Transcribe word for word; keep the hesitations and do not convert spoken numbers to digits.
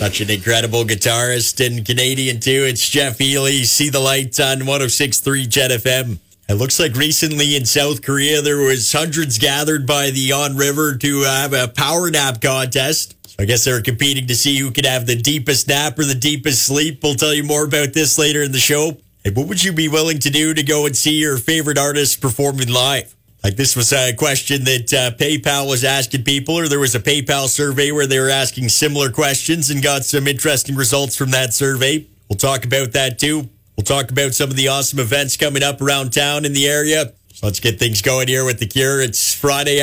Such an incredible guitarist and Canadian, too. It's Jeff Healy. See the light on one oh six point three Jet F M. It looks like recently in South Korea, there was hundreds gathered by the Yon River to have a power nap contest. I guess they're competing to see who can have the deepest nap or the deepest sleep. We'll tell you more about this later in the show. Hey, what would you be willing to do to go and see your favorite artist performing live? Like, this was a question that uh, PayPal was asking people, or there was a PayPal survey where they were asking similar questions and got some interesting results from that survey. We'll talk about that too. We'll talk about some of the awesome events coming up around town in the area. So let's get things going here with The Cure. It's Friday